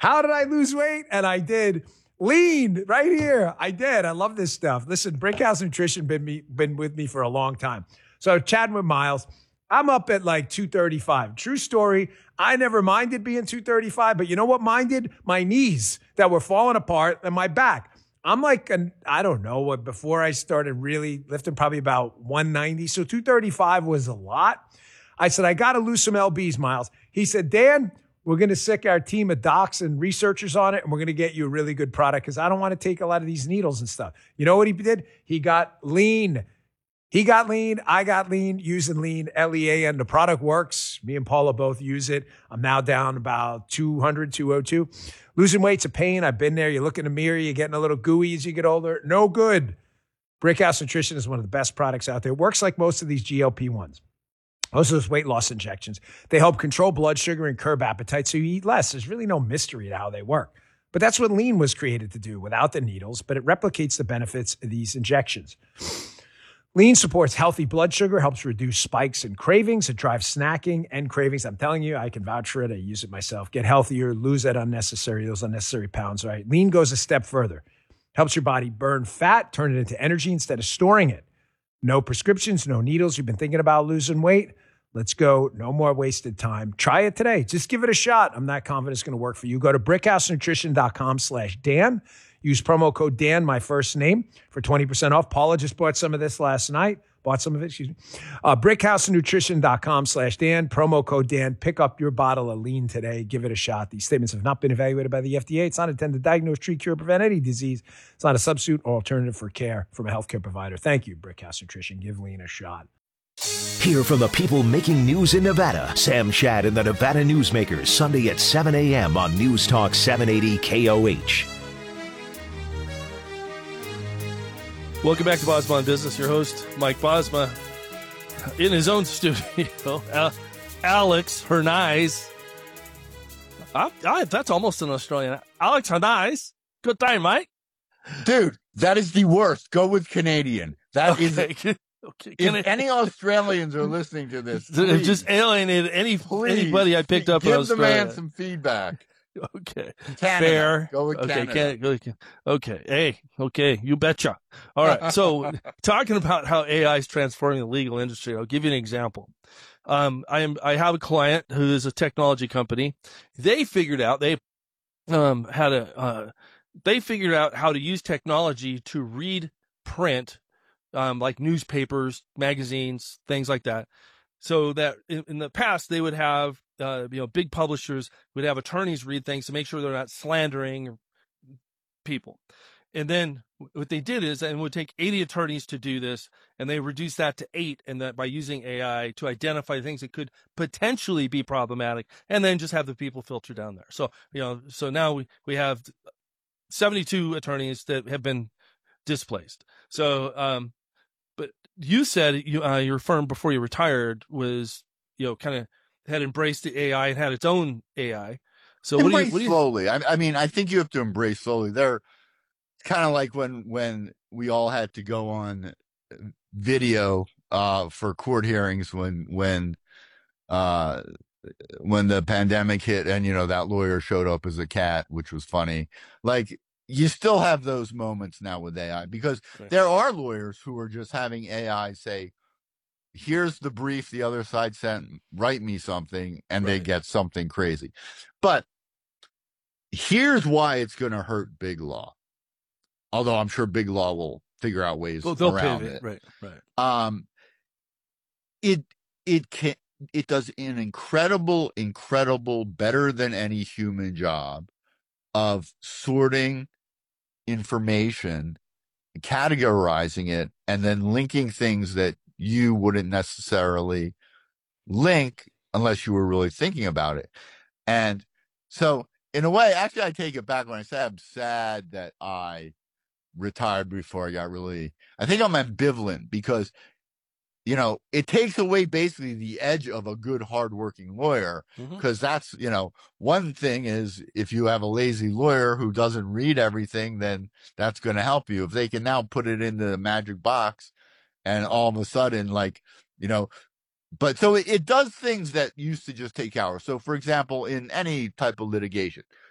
How did I lose weight? And I did. Lean right here. I did. I love this stuff. Listen, Brickhouse Nutrition been with me for a long time. So chatting with Miles, I'm up at like 235. True story. I never minded being 235, but you know what minded? My knees that were falling apart and my back. I'm like, I don't know what, before I started really lifting, probably about 190. So 235 was a lot. I said, I got to lose some LBs, Miles. He said, Dan, we're going to sick our team of docs and researchers on it, and we're going to get you a really good product because I don't want to take a lot of these needles and stuff. You know what he did? He got lean. He got lean. I got lean using lean, LEAN. The product works. Me and Paula both use it. I'm now down about 200, 202. Losing weight's a pain. I've been there. You look in the mirror, you're getting a little gooey as you get older. No good. Brickhouse Nutrition is one of the best products out there. It works like most of these GLP-1s. Most of those weight loss injections, they help control blood sugar and curb appetite so you eat less. There's really no mystery to how they work. But that's what lean was created to do without the needles, but it replicates the benefits of these injections. Lean supports healthy blood sugar, helps reduce spikes and cravings. It drives snacking and cravings. I'm telling you, I can vouch for it. I use it myself. Get healthier, lose those unnecessary pounds, right? Lean goes a step further. Helps your body burn fat, turn it into energy instead of storing it. No prescriptions, no needles. You've been thinking about losing weight? Let's go. No more wasted time. Try it today. Just give it a shot. I'm not confident it's going to work for you. Go to brickhousenutrition.com/Dan. Use promo code Dan, my first name, for 20% off. Paula just bought some of this last night. Brickhousenutrition.com/Dan. Promo code Dan. Pick up your bottle of lean today. Give it a shot. These statements have not been evaluated by the FDA. It's not intended to diagnose, treat, cure, prevent any disease. It's not a substitute or alternative for care from a healthcare provider. Thank you, Brickhouse Nutrition. Give lean a shot. Hear from the people making news in Nevada. Sam Shad and the Nevada Newsmakers, Sunday at 7 a.m. on News Talk 780 KOH. Welcome back to Bosma on Business. Your host, Mike Bosma, in his own studio. Alex Hernais. That's almost an Australian. Alex Hernais. Good time, Mike. Dude, that is the worst. Go with Canadian. That is. Okay. If any Australians are listening to this, please, just alienated anybody I picked up in give Australia. the man some feedback. Okay. Canada. Fair. Go with Canada. Okay. Hey, okay. You betcha. All right. So talking about how AI is transforming the legal industry, I'll give you an example. I have a client who is a technology company. They figured out they figured out how to use technology to read print, like newspapers, magazines, things like that. So that in the past, they would have, big publishers would have attorneys read things to make sure they're not slandering people. And then what they did is, and it would take 80 attorneys to do this, and they reduced that to 8, and that by using AI to identify things that could potentially be problematic, and then just have the people filter down there. So, so now we have 72 attorneys that have been displaced. So, but you said your firm before you retired was, kind of had embraced the AI and had its own AI. So what do you slowly? I mean, I think you have to embrace slowly. They're kind of like when we all had to go on video for court hearings when the pandemic hit and that lawyer showed up as a cat, which was funny. Like, you still have those moments now with AI because there are lawyers who are just having AI say, here's the brief the other side sent, write me something, and they get something crazy. But here's why it's going to hurt Big Law. Although I'm sure Big Law will figure out ways around it. Right. It does an incredible, better than any human job of sorting information, categorizing it, and then linking things that you wouldn't necessarily link unless you were really thinking about it. And so in a way, actually, I take it back when I say I'm sad that I retired before I got I think I'm ambivalent because, it takes away basically the edge of a good, hardworking lawyer. Because that's, one thing is if you have a lazy lawyer who doesn't read everything, then that's going to help you. If they can now put it in the magic box and all of a sudden, but so it does things that used to just take hours. So for example, in any type of litigation,